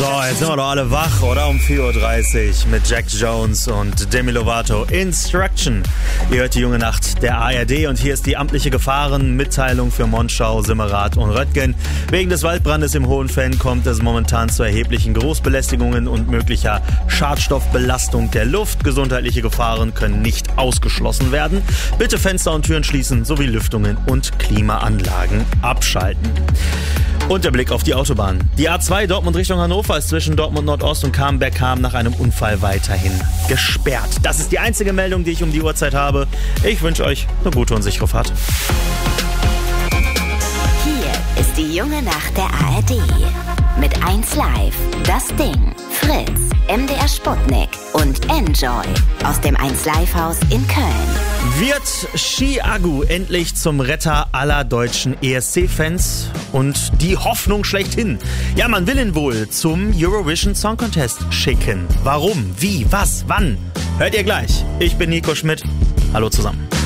So, jetzt sind wir doch alle wach, oder? Um 4.30 Uhr mit Jack Jones und Demi Lovato. Instruction. Ihr hört die junge Nacht der ARD und hier ist die amtliche Gefahrenmitteilung für Monschau, Simmerath und Röttgen. Wegen des Waldbrandes im Hohenfenn kommt es momentan zu erheblichen Geruchsbelästigungen und möglicher Schadstoffbelastung der Luft. Gesundheitliche Gefahren können nicht ausgeschlossen werden. Bitte Fenster und Türen schließen sowie Lüftungen und Klimaanlagen abschalten. Und der Blick auf die Autobahn. Die A2 Dortmund Richtung Hannover ist zwischen Dortmund Nordost und Camberg-Ham nach einem Unfall weiterhin gesperrt. Das ist die einzige Meldung, die ich um die Uhrzeit habe. Ich wünsche euch eine gute und sichere Fahrt. Hier ist die junge Nacht der ARD. Mit 1Live, Das Ding, Fritz, MDR Sputnik und Enjoy aus dem 1Live-Haus in Köln. Wird Chiagu endlich zum Retter aller deutschen ESC-Fans und die Hoffnung schlechthin? Ja, man will ihn wohl zum Eurovision Song Contest schicken. Warum? Wie? Was? Wann? Hört ihr gleich. Ich bin Nico Schmidt. Hallo zusammen.